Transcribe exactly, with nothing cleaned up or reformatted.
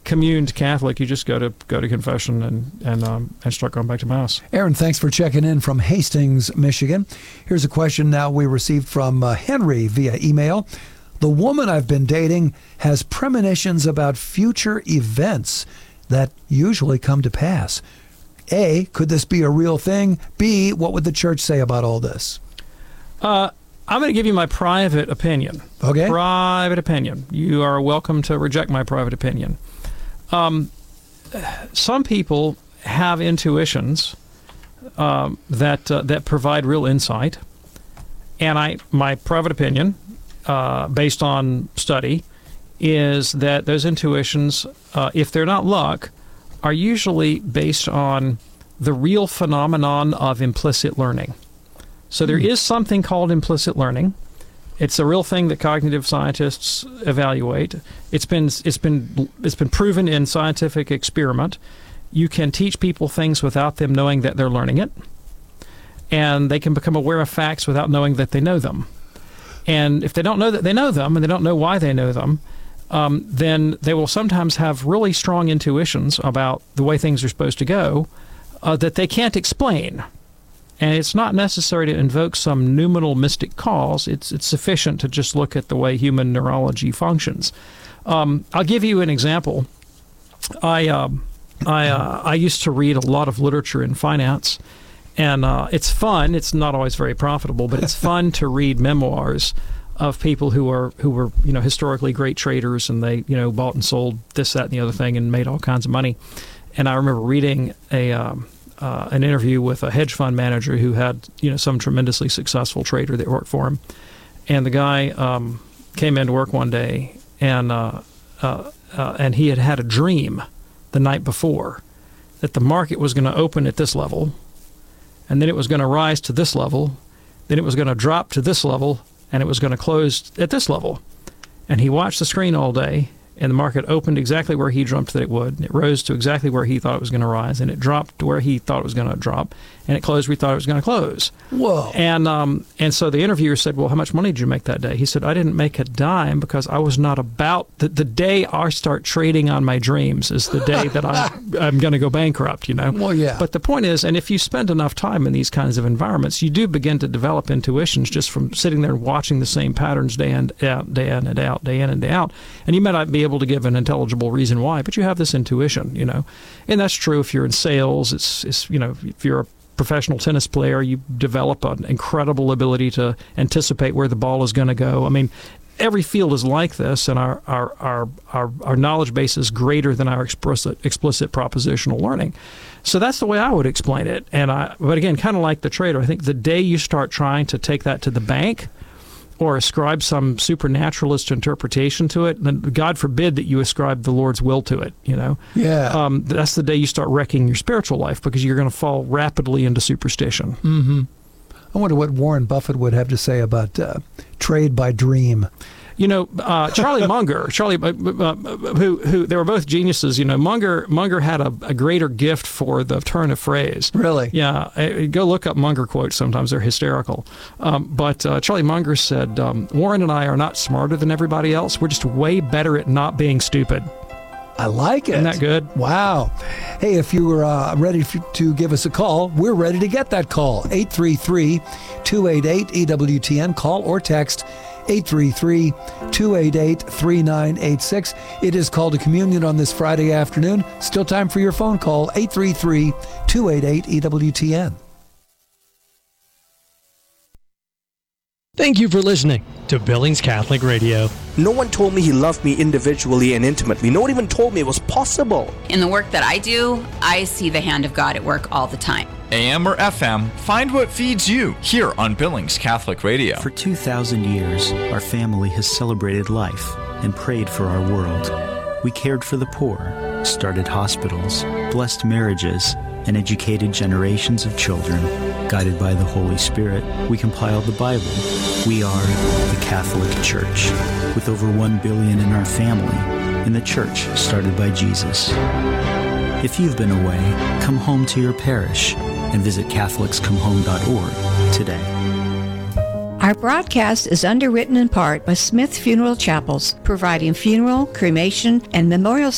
communed Catholic. You just go to go to confession and and um, and start going back to Mass. Aaron, thanks for checking in from Hastings, Michigan. Here's a question now we received from uh, Henry via email. The woman I've been dating has premonitions about future events that usually come to pass. A, could this be a real thing? B, what would the church say about all this? Uh, I'm going to give you my private opinion. Okay. Private opinion. You are welcome to reject my private opinion. Um, some people have intuitions um, that uh, that provide real insight, and I my private opinion, uh, based on study, is that those intuitions, uh, if they're not luck, are usually based on the real phenomenon of implicit learning. So there is something called implicit learning. It's a real thing that cognitive scientists evaluate. It's been it's been it's been proven in scientific experiment. You can teach people things without them knowing that they're learning it, and they can become aware of facts without knowing that they know them. And if they don't know that they know them, and they don't know why they know them, Um, then they will sometimes have really strong intuitions about the way things are supposed to go uh, that they can't explain. And it's not necessary to invoke some noumenal mystic cause. It's it's sufficient to just look at the way human neurology functions. Um, I'll give you an example. I uh, I uh, I used to read a lot of literature in finance, and uh, it's fun. It's not always very profitable, but it's fun to read memoirs of people who are who were you know historically great traders, and they you know bought and sold this, that, and the other thing, and made all kinds of money. And I remember reading a um, uh, an interview with a hedge fund manager who had you know some tremendously successful trader that worked for him, and the guy um, came into work one day, and uh, uh, uh, and he had had a dream the night before that the market was going to open at this level, and then it was going to rise to this level, then it was going to drop to this level, and it was going to close at this level. And he watched the screen all day, and the market opened exactly where he dreamt that it would. And it rose to exactly where he thought it was going to rise, and it dropped to where he thought it was going to drop, and it closed where he thought it was going to close. Whoa. And um, and so the interviewer said, well, how much money did you make that day? He said, I didn't make a dime because I was not about, the, the day I start trading on my dreams is the day that I'm, I'm going to go bankrupt, you know? Well, yeah. But the point is, and if you spend enough time in these kinds of environments, you do begin to develop intuitions just from sitting there and watching the same patterns day in, out, day in and out, day in and day out. And you may not be able to give an intelligible reason why, but you have this intuition, you know? And that's true if you're in sales. It's, it's you know, if you're a professional tennis player, you develop an incredible ability to anticipate where the ball is going to go. I mean, every field is like this, and our our our our, our knowledge base is greater than our explicit explicit propositional learning. So that's the way I would explain it. And I, but again, kind of like the trader, I think the day you start trying to take that to the bank or ascribe some supernaturalist interpretation to it, then God forbid that you ascribe the Lord's will to it, you know? Yeah. Um, that's the day you start wrecking your spiritual life, because you're going to fall rapidly into superstition. Mm-hmm. I wonder what Warren Buffett would have to say about uh, trade by dream. You know, uh, Charlie Munger, Charlie, uh, uh, who who they were both geniuses. You know, Munger Munger had a, a greater gift for the turn of phrase. Really? Yeah. Uh, go look up Munger quotes. Sometimes they're hysterical. Um, but uh, Charlie Munger said, um, "Warren and I are not smarter than everybody else. We're just way better at not being stupid." I like it. Isn't that good? Wow. Hey, if you were uh, ready f- to give us a call, we're ready to get that call. eight three three, two eight eight, E W T N. Call or text eight three three, two eight eight, three nine eight six. It is Call to Communion on this Friday afternoon. Still time for your phone call, eight three three, two eight eight, E W T N. Thank you for listening to Billings Catholic Radio. No one told me he loved me individually and intimately. No one even told me it was possible. In the work that I do, I see the hand of God at work all the time. A M or F M, find what feeds you here on Billings Catholic Radio. For two thousand years, our family has celebrated life and prayed for our world. We cared for the poor, started hospitals, blessed marriages, and educated generations of children. Guided by the Holy Spirit, we compiled the Bible. We are the Catholic Church, with over one billion in our family, and the church started by Jesus. If you've been away, come home to your parish and visit Catholics Come Home dot org today. Our broadcast is underwritten in part by Smith Funeral Chapels, providing funeral, cremation, and memorial